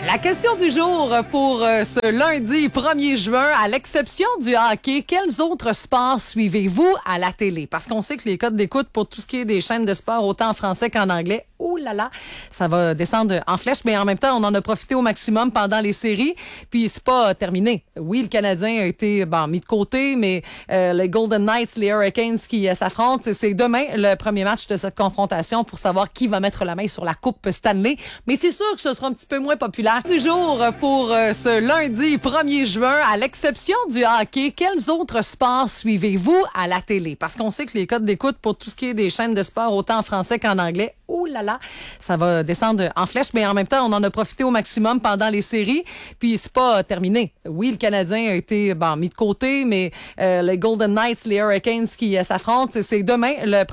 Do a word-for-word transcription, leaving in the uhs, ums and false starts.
La question du jour pour euh, ce lundi premier juin, à l'exception du hockey, quels autres sports suivez-vous à la télé? Parce qu'on sait que les codes d'écoute pour tout ce qui est des chaînes de sport, autant en français qu'en anglais, oh là là, ça va descendre en flèche, mais en même temps, on en a profité au maximum pendant les séries, puis c'est pas terminé. Oui, le Canadien a été bon, mis de côté, mais euh, les Golden Knights, les Hurricanes qui euh, s'affrontent, c'est demain le premier match de cette confrontation pour savoir qui va mettre la main sur la Coupe Stanley. Mais c'est sûr que ce sera un petit peu moins populaire. Du jour pour euh, ce lundi premier juin, à l'exception du hockey, quels autres sports suivez-vous à la télé? Parce qu'on sait que les codes d'écoute pour tout ce qui est des chaînes de sport, autant en français qu'en anglais, oh là là, ça va descendre en flèche, mais en même temps, on en a profité au maximum pendant les séries, puis c'est pas terminé. Oui, le Canadien a été bon, mis de côté, mais euh, les Golden Knights, les Hurricanes qui euh, s'affrontent, c'est demain le